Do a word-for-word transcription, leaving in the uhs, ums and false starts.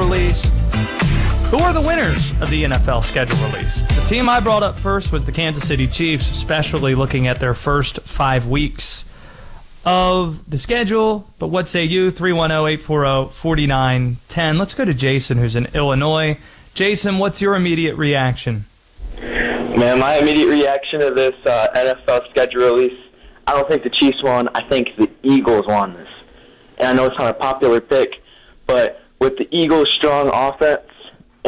release. Who are the winners of the N F L schedule release? The team I brought up first was the Kansas City Chiefs, especially looking at their first five weeks of the schedule. But what say you? three one zero, eight four zero, four nine one zero. Let's go to Jason, who's in Illinois. Jason, what's your immediate reaction? Man, my immediate reaction to this uh, N F L schedule release, I don't think the Chiefs won. I think the Eagles won this. And I know it's not a popular pick, but with the Eagles' strong offense,